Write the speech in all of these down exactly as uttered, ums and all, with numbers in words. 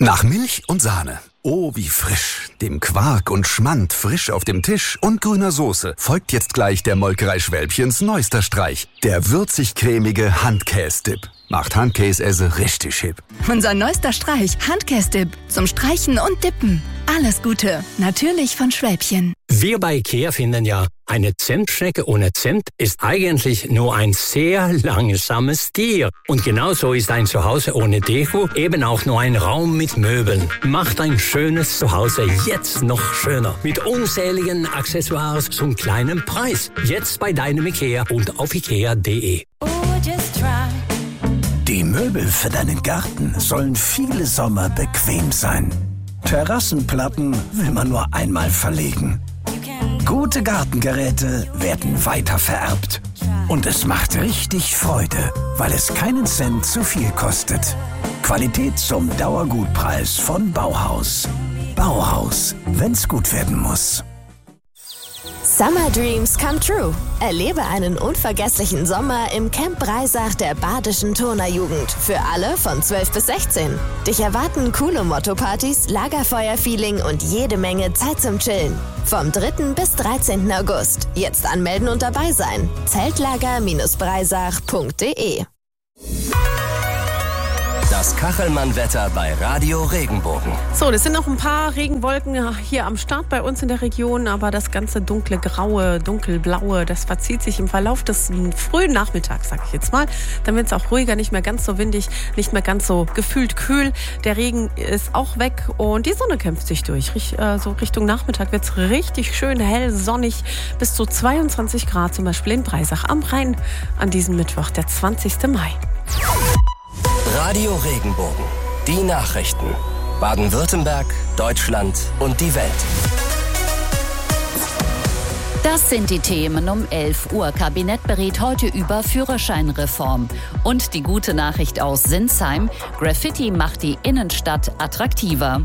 Nach Milch und Sahne. Oh, wie frisch. Dem Quark und Schmand frisch auf dem Tisch und grüner Soße folgt jetzt gleich der Molkerei Schwälbchens neuester Streich. Der würzig-cremige Handkäse-Dip. Macht Handkäse richtig hip. Unser neuester Streich, Handkäse-Dip. Zum Streichen und Dippen. Alles Gute. Natürlich von Schwälbchen. Wir bei IKEA finden ja, eine Zimtschnecke ohne Zimt ist eigentlich nur ein sehr langsames Tier. Und genauso ist ein Zuhause ohne Deko eben auch nur ein Raum mit Möbeln. Macht ein schönes Zuhause jetzt noch schöner. Mit unzähligen Accessoires zum kleinen Preis. Jetzt bei deinem IKEA und auf ikea punkt de. Die Möbel für deinen Garten sollen viele Sommer bequem sein. Terrassenplatten will man nur einmal verlegen. Gute Gartengeräte werden weiter vererbt. Und es macht richtig Freude, weil es keinen Cent zu viel kostet. Qualität zum Dauergutpreis von Bauhaus. Bauhaus, wenn's gut werden muss. Summer Dreams come true. Erlebe einen unvergesslichen Sommer im Camp Breisach der Badischen Turnerjugend. Für alle von zwölf bis sechzehn. Dich erwarten coole Motto-Partys, Lagerfeuer-Feeling und jede Menge Zeit zum Chillen. Vom dritten bis dreizehnten August. Jetzt anmelden und dabei sein. zeltlager Bindestrich breisach punkt de. Das Kachelmann-Wetter bei Radio Regenbogen. So, das sind noch ein paar Regenwolken hier am Start bei uns in der Region, aber das ganze dunkle Graue, dunkelblaue, das verzieht sich im Verlauf des frühen Nachmittags, sag ich jetzt mal. Dann wird es auch ruhiger, nicht mehr ganz so windig, nicht mehr ganz so gefühlt kühl. Der Regen ist auch weg und die Sonne kämpft sich durch. Richt, äh, so Richtung Nachmittag wird es richtig schön hell, sonnig, bis zu zweiundzwanzig Grad, zum Beispiel in Breisach am Rhein an diesem Mittwoch, der zwanzigsten Mai. Radio Regenbogen. Die Nachrichten. Baden-Württemberg, Deutschland und die Welt. Das sind die Themen um elf Uhr. Kabinett berät heute über Führerscheinreform. Und die gute Nachricht aus Sinsheim. Graffiti macht die Innenstadt attraktiver.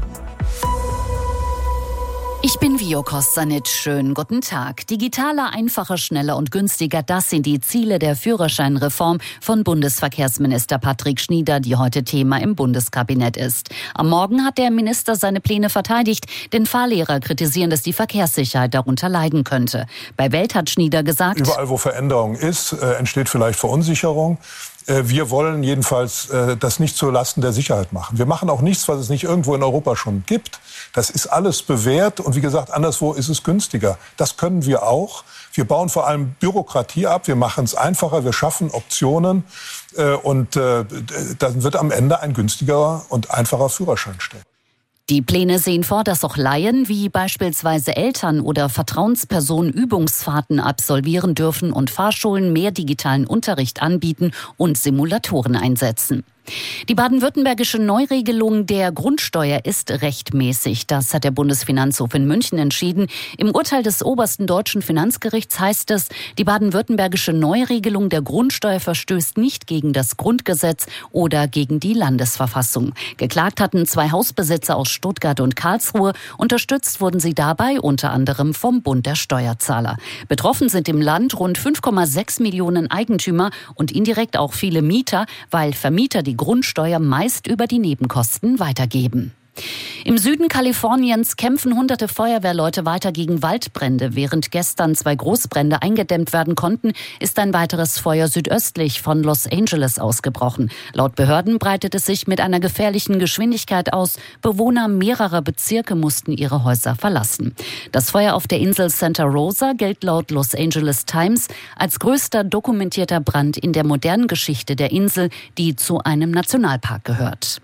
Ich bin Vio Kostanic. Schönen guten Tag. Digitaler, einfacher, schneller und günstiger, das sind die Ziele der Führerscheinreform von Bundesverkehrsminister Patrick Schnieder, die heute Thema im Bundeskabinett ist. Am Morgen hat der Minister seine Pläne verteidigt, denn Fahrlehrer kritisieren, dass die Verkehrssicherheit darunter leiden könnte. Bei Welt hat Schnieder gesagt: Überall, wo Veränderung ist, entsteht vielleicht Verunsicherung. Wir wollen jedenfalls äh, das nicht zulasten der Sicherheit machen. Wir machen auch nichts, was es nicht irgendwo in Europa schon gibt. Das ist alles bewährt und wie gesagt, anderswo ist es günstiger. Das können wir auch. Wir bauen vor allem Bürokratie ab, wir machen es einfacher, wir schaffen Optionen äh, und äh, dann wird am Ende ein günstigerer und einfacher Führerschein stehen. Die Pläne sehen vor, dass auch Laien wie beispielsweise Eltern oder Vertrauenspersonen Übungsfahrten absolvieren dürfen und Fahrschulen mehr digitalen Unterricht anbieten und Simulatoren einsetzen. Die baden-württembergische Neuregelung der Grundsteuer ist rechtmäßig. Das hat der Bundesfinanzhof in München entschieden. Im Urteil des obersten deutschen Finanzgerichts heißt es, die baden-württembergische Neuregelung der Grundsteuer verstößt nicht gegen das Grundgesetz oder gegen die Landesverfassung. Geklagt hatten zwei Hausbesitzer aus Stuttgart und Karlsruhe. Unterstützt wurden sie dabei unter anderem vom Bund der Steuerzahler. Betroffen sind im Land rund fünf Komma sechs Millionen Eigentümer und indirekt auch viele Mieter, weil Vermieter die Grundsteuer meist über die Nebenkosten weitergeben. Im Süden Kaliforniens kämpfen hunderte Feuerwehrleute weiter gegen Waldbrände. Während gestern zwei Großbrände eingedämmt werden konnten, ist ein weiteres Feuer südöstlich von Los Angeles ausgebrochen. Laut Behörden breitet es sich mit einer gefährlichen Geschwindigkeit aus. Bewohner mehrerer Bezirke mussten ihre Häuser verlassen. Das Feuer auf der Insel Santa Rosa gilt laut Los Angeles Times als größter dokumentierter Brand in der modernen Geschichte der Insel, die zu einem Nationalpark gehört.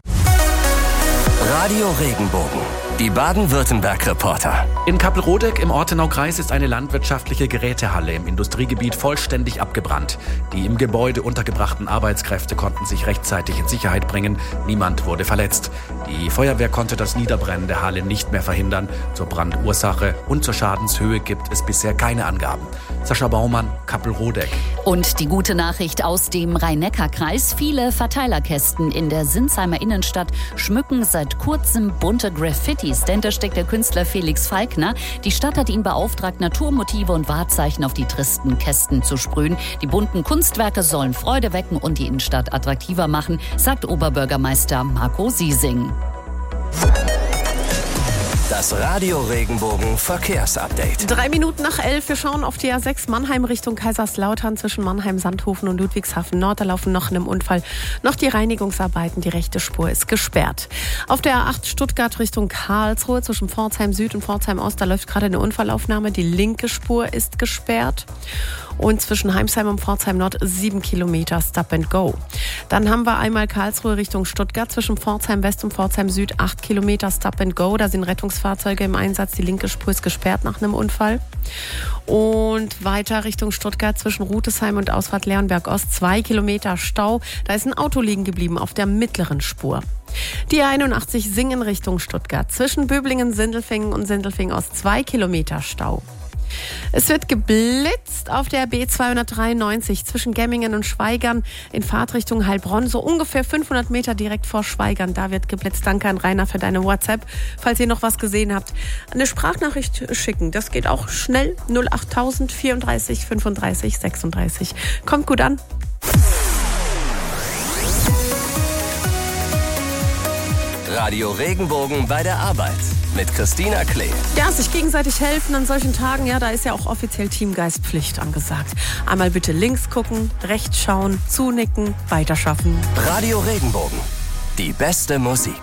Radio Regenbogen. Die Baden-Württemberg-Reporter. In Kappelrodeck im Ortenaukreis ist eine landwirtschaftliche Gerätehalle im Industriegebiet vollständig abgebrannt. Die im Gebäude untergebrachten Arbeitskräfte konnten sich rechtzeitig in Sicherheit bringen. Niemand wurde verletzt. Die Feuerwehr konnte das Niederbrennen der Halle nicht mehr verhindern. Zur Brandursache und zur Schadenshöhe gibt es bisher keine Angaben. Sascha Baumann, Kappelrodeck. Und die gute Nachricht aus dem Rhein-Neckar-Kreis. Viele Verteilerkästen in der Sinsheimer Innenstadt schmücken seit kurzem bunte Graffitis. Dahinter steckt der Künstler Felix Falkner. Die Stadt hat ihn beauftragt, Naturmotive und Wahrzeichen auf die tristen Kästen zu sprühen. Die bunten Kunstwerke sollen Freude wecken und die Innenstadt attraktiver machen, sagt Oberbürgermeister Marco Siesing. Das Radio Regenbogen Verkehrsupdate. Drei Minuten nach elf. Wir schauen auf die A sechs Mannheim Richtung Kaiserslautern zwischen Mannheim, Sandhofen und Ludwigshafen Nord. Da laufen noch in einem Unfall noch die Reinigungsarbeiten. Die rechte Spur ist gesperrt. Auf der A acht Stuttgart Richtung Karlsruhe zwischen Pforzheim Süd und Pforzheim Ost. Da läuft gerade eine Unfallaufnahme. Die linke Spur ist gesperrt. Und zwischen Heimsheim und Pforzheim Nord sieben Kilometer Stop and Go. Dann haben wir einmal Karlsruhe Richtung Stuttgart zwischen Pforzheim West und Pforzheim Süd acht Kilometer Stop and Go. Da sind Rettungsfahrzeuge im Einsatz. Die linke Spur ist gesperrt nach einem Unfall. Und weiter Richtung Stuttgart zwischen Rutesheim und Ausfahrt Leonberg Ost zwei Kilometer Stau. Da ist ein Auto liegen geblieben auf der mittleren Spur. Die einundachtzig Singen Richtung Stuttgart zwischen Böblingen, Sindelfingen und Sindelfingen Ost zwei Kilometer Stau. Es wird geblitzt auf der B zweihundertdreiundneunzig zwischen Gemmingen und Schweigern in Fahrtrichtung Heilbronn, so ungefähr fünfhundert Meter direkt vor Schweigern. Da wird geblitzt. Danke an Rainer für deine WhatsApp. Falls ihr noch was gesehen habt, eine Sprachnachricht schicken. Das geht auch schnell. null achttausend vierunddreißig fünfunddreißig sechsunddreißig. Kommt gut an. Radio Regenbogen bei der Arbeit mit Christina Klee. Ja, sich gegenseitig helfen an solchen Tagen, ja, da ist ja auch offiziell Teamgeistpflicht angesagt. Einmal bitte links gucken, rechts schauen, zunicken, weiterschaffen. Radio Regenbogen, die beste Musik.